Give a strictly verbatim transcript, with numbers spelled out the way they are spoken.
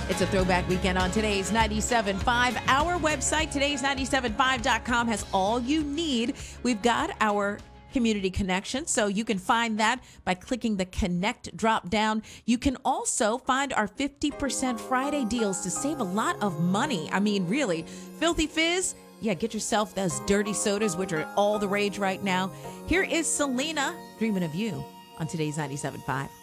It's a throwback weekend on today's ninety-seven point five. Our website, today's ninety-seven five dot com, has all you need. We've got our community connection, so you can find that by clicking the connect drop down. You can also find our fifty percent Friday deals to save a lot of money. I mean, really, Filthy Fizz. Yeah, get yourself those dirty sodas, which are all the rage right now. Here is Selena, Dreaming of You, on today's ninety-seven point five.